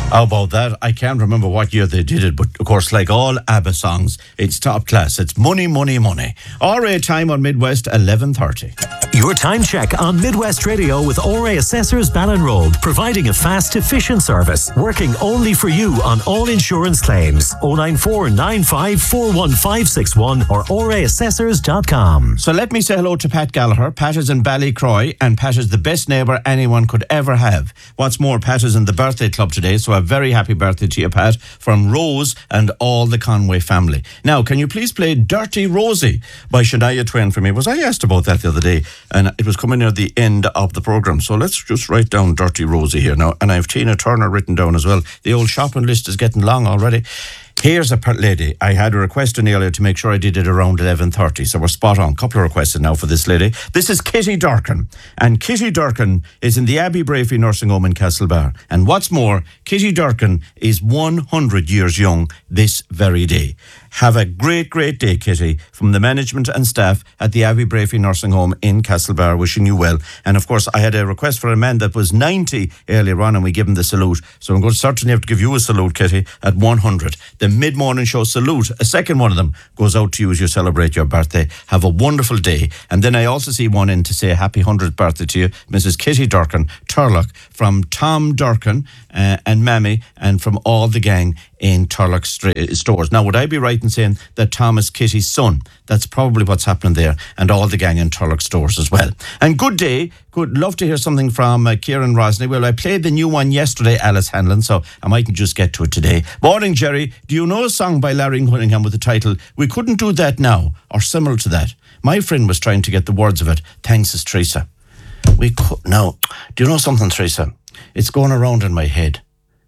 How about that? I can't remember what year they did it, but of course, like all ABBA songs, it's top class. It's money, money, money. RA time on Midwest, 11:30. Your time check on Midwest Radio with RA Assessors Ballinroad, providing a fast, efficient service, working only for you on all insurance claims. 094 95 41561 or raassessors.com. So let me say hello to Pat Gallagher. Pat is in Ballycroy, and Pat is the best neighbour anyone could ever have. What's more, Pat is in the birthday club today, so a very happy birthday to you, Pat, from Rose and all the Conway family. Now, can you please play Dirty Rosie by Shania Twain for me? Was I asked about that the other day, and it was coming near the end of the programme. So let's just write down Dirty Rosie here now. And I have Tina Turner written down as well. The old shopping list is getting long already. Here's a lady. I had a request in earlier to make sure I did it around 11:30, so we're spot on. Couple of requests now for this lady. This is Kitty Durkin, and Kitty Durkin is in the Abbey Brafey Nursing Home in Castlebar. And what's more, Kitty Durkin is 100 years young this very day. Have a great, great day, Kitty, from the management and staff at the Abbey Brafey Nursing Home in Castlebar, wishing you well. And of course, I had a request for a man that was 90 earlier on, and we give him the salute. So I'm going to certainly have to give you a salute, Kitty, at 100. The mid-morning show salute, a second one of them, goes out to you as you celebrate your birthday. Have a wonderful day. And then I also see one in to say a happy 100th birthday to you, Mrs. Kitty Durkin, Turlock, from Tom Durkin and Mammy, and from all the gang in Turlock stores. Now, would I be right in saying that Tom is Kitty's son? That's probably what's happening there, and all the gang in Turlock stores as well. And good day. Good. Love to hear something from Kieran Rosney. Well, I played the new one yesterday, Alice Hanlon, so I mightn't just get to it today. Morning, Jerry. Do you know a song by Larry Cunningham with the title "We Couldn't Do That Now," or similar to that? My friend was trying to get the words of it. Thanks, is Teresa. We could. Now, do you know something, Teresa? It's going around in my head.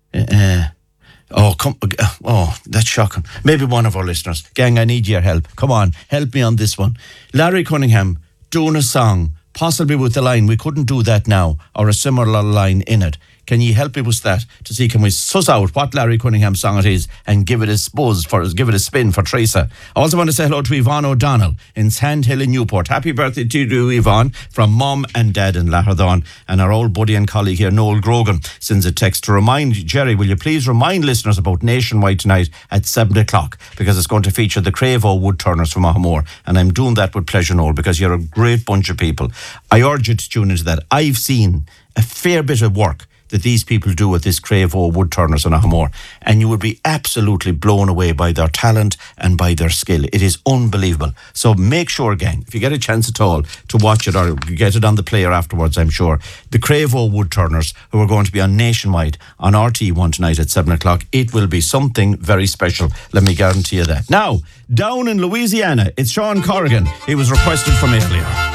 Oh, that's shocking. Maybe one of our listeners. Gang, I need your help. Come on, help me on this one. Larry Cunningham doing a song, possibly with the line, "We couldn't do that now," or a similar line in it. Can you help me with that to see, can we suss out what Larry Cunningham song it is and give it a spin for Teresa? I also want to say hello to Yvonne O'Donnell in Sandhill in Newport. Happy birthday to you, Yvonne, from Mum and Dad in Laherdawn. And our old buddy and colleague here, Noel Grogan, sends a text to remind, Jerry, will you please remind listeners about Nationwide tonight at 7 o'clock, because it's going to feature the Cravo Woodturners from Ahamore. And I'm doing that with pleasure, Noel, because you're a great bunch of people. I urge you to tune into that. I've seen a fair bit of work that these people do with this Cravo Woodturners in Ahamore, and you would be absolutely blown away by their talent and by their skill. It is unbelievable. So make sure, gang, if you get a chance at all to watch it, or get it on the player afterwards, I'm sure, the Cravo Woodturners, who are going to be on Nationwide on RT1 tonight at 7 o'clock, it will be something very special. Let me guarantee you that. Now, down in Louisiana, it's Sean Corrigan. He was requested from earlier.